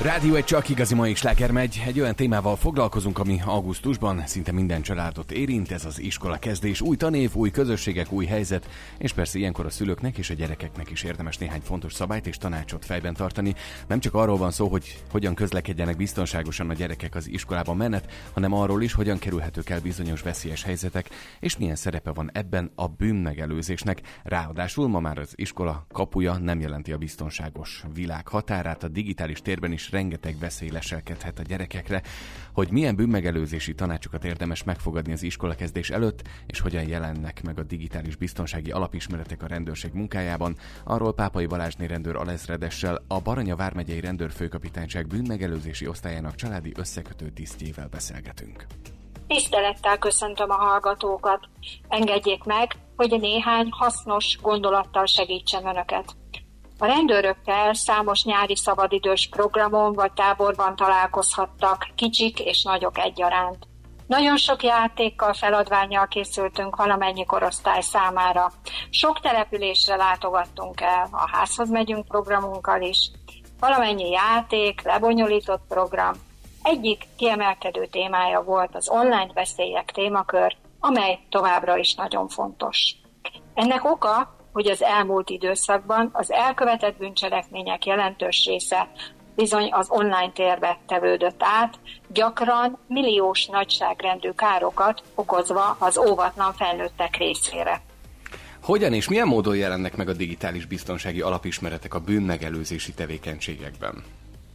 Rádió egy csak igazi mai sláger megy. Egy olyan témával foglalkozunk, ami augusztusban szinte minden családot érint, ez az iskola kezdés. Új tanév, új közösségek, új helyzet, és persze ilyenkor a szülőknek és a gyerekeknek is érdemes néhány fontos szabályt és tanácsot fejben tartani. Nem csak arról van szó, hogy hogyan közlekedjenek biztonságosan a gyerekek az iskolában menet, hanem arról is, hogyan kerülhetők el bizonyos veszélyes helyzetek, és milyen szerepe van ebben a bűnmegelőzésnek. Ráadásul ma már az iskola kapuja nem jelenti a biztonságos világ határát, a digitális térben is rengeteg veszély leselkedhet a gyerekekre. Hogy milyen bűnmegelőzési tanácsokat érdemes megfogadni az iskolakezdés előtt, és hogyan jelennek meg a digitális biztonsági alapismeretek a rendőrség munkájában, arról Pápai Balázsné rendőr alezredessel, a Baranya vármegyei rendőrfőkapitányság bűnmegelőzési osztályának családi összekötő tisztjével beszélgetünk. Tisztelettel köszöntöm a hallgatókat. Engedjék meg, hogy néhány hasznos gondolattal segítsen Önöket. A rendőrökkel számos nyári szabadidős programon vagy táborban találkozhattak, kicsik és nagyok egyaránt. Nagyon sok játékkal, feladvánnyal készültünk valamennyi korosztály számára. Sok településre látogattunk el, a Házhoz megyünk programunkkal is. Valamennyi játék, lebonyolított program. Egyik kiemelkedő témája volt az online veszélyek témakör, amely továbbra is nagyon fontos. Ennek oka, hogy az elmúlt időszakban az elkövetett bűncselekmények jelentős része bizony az online térbe tevődött át, gyakran milliós nagyságrendű károkat okozva az óvatlan felnőttek részére. Hogyan és milyen módon jelennek meg a digitális biztonsági alapismeretek a bűnmegelőzési tevékenységekben?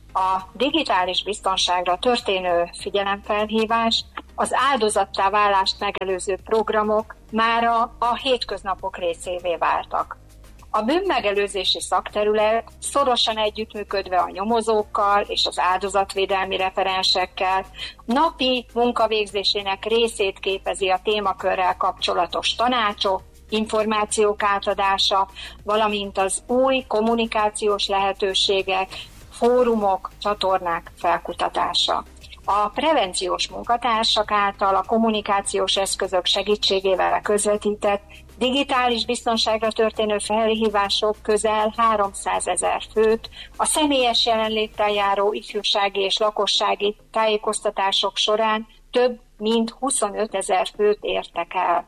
A digitális biztonságra történő figyelemfelhívás, az áldozattá válást megelőző programok mára a hétköznapok részévé váltak. A bűnmegelőzési szakterület szorosan együttműködve a nyomozókkal és az áldozatvédelmi referensekkel napi munkavégzésének részét képezi a témakörrel kapcsolatos tanácsok, információk átadása, valamint az új kommunikációs lehetőségek, fórumok, csatornák felkutatása. A prevenciós munkatársak által a kommunikációs eszközök segítségével közvetített digitális biztonságra történő felhívások közel 300 000 főt, a személyes jelenléttel járó ifjúsági és lakossági tájékoztatások során több mint 25 000 főt értek el.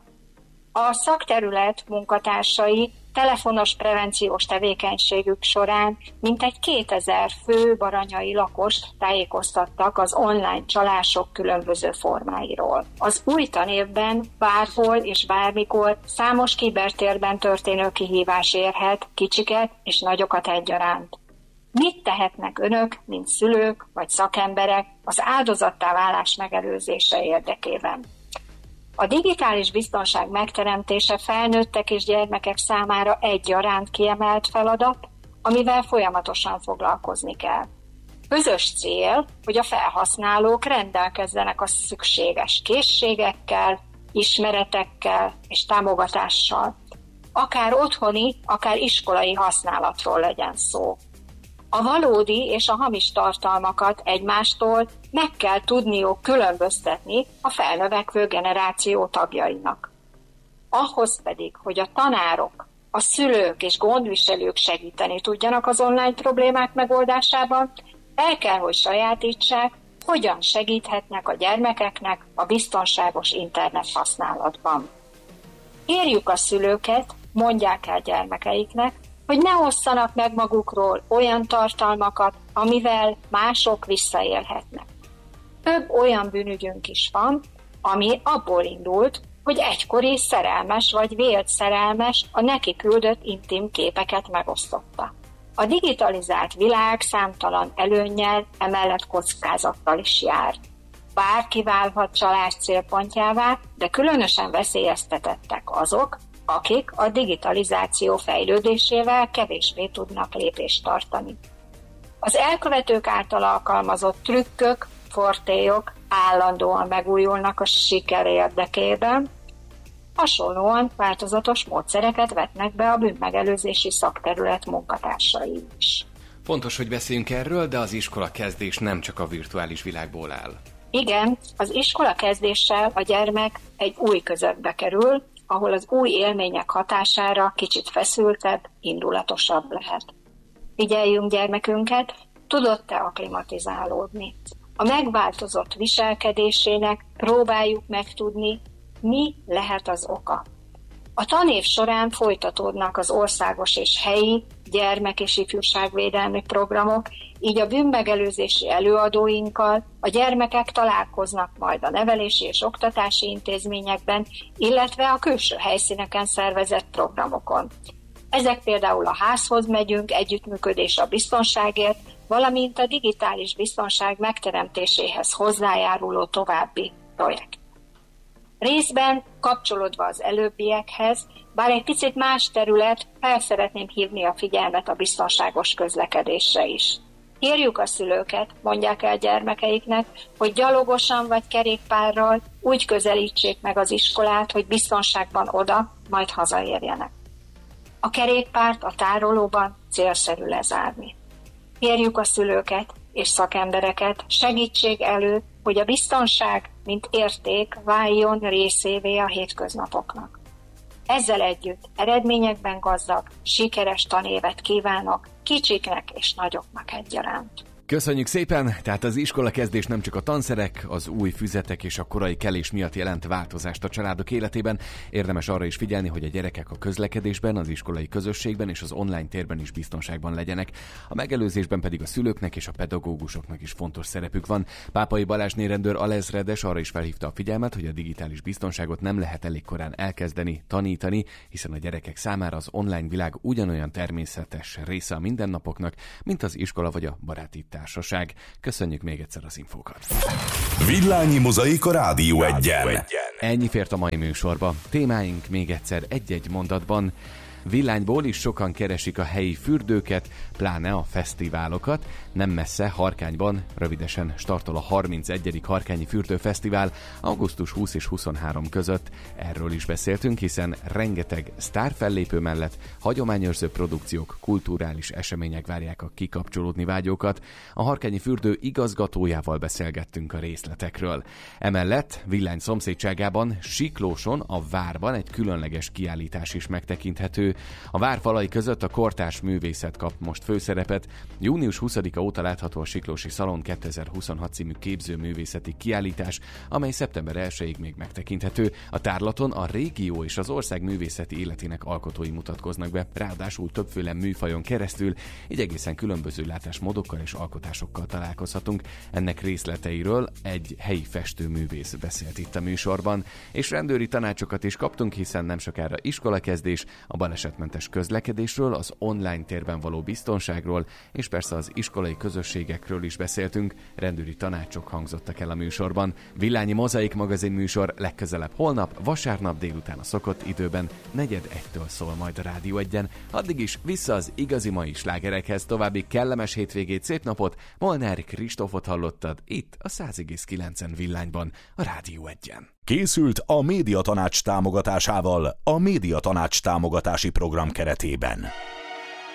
A szakterület munkatársai telefonos prevenciós tevékenységük során mintegy 2000 fő baranyai lakost tájékoztattak az online csalások különböző formáiról. Az új tanévben bárhol és bármikor számos kibertérben történő kihívás érhet kicsiket és nagyokat egyaránt. Mit tehetnek Önök, mint szülők vagy szakemberek az áldozattá válás megelőzése érdekében? A digitális biztonság megteremtése felnőttek és gyermekek számára egyaránt kiemelt feladat, amivel folyamatosan foglalkozni kell. Közös cél, hogy a felhasználók rendelkezzenek a szükséges készségekkel, ismeretekkel és támogatással. Akár otthoni, akár iskolai használatról legyen szó. A valódi és a hamis tartalmakat egymástól meg kell tudniuk különböztetni a felnövekvő generáció tagjainak. Ahhoz pedig, hogy a tanárok, a szülők és gondviselők segíteni tudjanak az online problémák megoldásában, el kell, hogy sajátítsák, hogyan segíthetnek a gyermekeknek a biztonságos internet használatban. Kérjük a szülőket, mondják el gyermekeiknek, hogy ne osszanak meg magukról olyan tartalmakat, amivel mások visszaélhetnek. Több olyan bűnügyünk is van, ami abból indult, hogy egykori szerelmes vagy vélt szerelmes a neki küldött intim képeket megosztotta. A digitalizált világ számtalan előnnyel, emellett kockázattal is jár. Bárki válhat csalás célpontjává, de különösen veszélyeztetettek azok, akik a digitalizáció fejlődésével kevésbé tudnak lépést tartani. Az elkövetők által alkalmazott trükkök, fortélyok állandóan megújulnak a siker érdekében, hasonlóan változatos módszereket vetnek be a bűnmegelőzési szakterület munkatársai is. Fontos, hogy beszéljünk erről, de az iskola kezdés nem csak a virtuális világból áll. Igen, az iskola kezdéssel a gyermek egy új közegbe kerül, ahol az új élmények hatására kicsit feszültebb, indulatosabb lehet. Figyeljünk gyermekünket, tudott-e akklimatizálódni. A megváltozott viselkedésének próbáljuk megtudni, mi lehet az oka. A tanév során folytatódnak az országos és helyi gyermek- és ifjúságvédelmi programok, így a bűnmegelőzési előadóinkkal a gyermekek találkoznak majd a nevelési és oktatási intézményekben, illetve a külső helyszíneken szervezett programokon. Ezek például a Házhoz megyünk, együttműködés a biztonságért, valamint a digitális biztonság megteremtéséhez hozzájáruló további projekt. Részben kapcsolódva az előbbiekhez, bár egy picit más terület, fel szeretném hívni a figyelmet a biztonságos közlekedésre is. Kérjük a szülőket, mondják el gyermekeiknek, hogy gyalogosan vagy kerékpárral úgy közelítsék meg az iskolát, hogy biztonságban oda, majd hazaérjenek. A kerékpárt a tárolóban célszerű lezárni. Kérjük a szülőket és szakembereket, segítség elő, hogy a biztonság, mint érték váljon részévé a hétköznapoknak. Ezzel együtt eredményekben gazdag, sikeres tanévet kívánok kicsiknek és nagyoknak egyaránt. Köszönjük szépen! Tehát az iskolakezdés nem csak a tanszerek, az új füzetek és a korai kelés miatt jelent változást a családok életében. Érdemes arra is figyelni, hogy a gyerekek a közlekedésben, az iskolai közösségben és az online térben is biztonságban legyenek. A megelőzésben pedig a szülőknek és a pedagógusoknak is fontos szerepük van. Pápai Balázs nérendőr alezredes arra is felhívta a figyelmet, hogy a digitális biztonságot nem lehet elég korán elkezdeni, tanítani, hiszen a gyerekek számára az online világ ugyanolyan természetes része a mindennapoknak, mint az iskola vagy a baráti társaság. Köszönjük még egyszer az infókat. Villányi Mozaik a Rádió 1-en. Ennyi fért a mai műsorba. Témáink még egyszer egy-egy mondatban. Villányból is sokan keresik a helyi fürdőket, pláne a fesztiválokat. Nem messze Harkányban rövidesen startol a 31. Harkányi Fürdőfesztivál augusztus 20 és 23 között. Erről is beszéltünk, hiszen rengeteg sztárfellépő mellett hagyományőrző produkciók, kulturális események várják a kikapcsolódni vágyókat. A Harkányi Fürdő igazgatójával beszélgettünk a részletekről. Emellett Villány szomszédságában, Siklóson, a Várban egy különleges kiállítás is megtekinthető. A vár falai között a kortárs művészet kap most főszerepet. Június 20-a óta látható a Siklósi Szalon 2026 című képzőművészeti kiállítás, amely szeptember 1-ig még megtekinthető. A tárlaton a régió és az ország művészeti életének alkotói mutatkoznak be, ráadásul többféle műfajon keresztül, így egészen különböző látásmódokkal és alkotásokkal találkozhatunk. Ennek részleteiről egy helyi festőművész beszélt itt a műsorban, és rendőri tanácsokat is kaptunk, hiszen nem sokára iskolakezdés, a balesetmentes közlekedésről, az online térben való biztonságról, és persze az iskolai közösségekről is beszéltünk, rendőri tanácsok hangzottak el a műsorban. Villányi Mozaik magazin műsor legközelebb holnap, vasárnap délután a szokott időben, 4:01-től szól majd a Rádió 1-en. Addig is vissza az igazi mai slágerekhez, további kellemes hétvégét, szép napot, Molnár Kristófot hallottad itt a 100,9 Villányban, a Rádió 1-en. Készült a Médiatanács támogatásával a Médiatanács támogatási program keretében.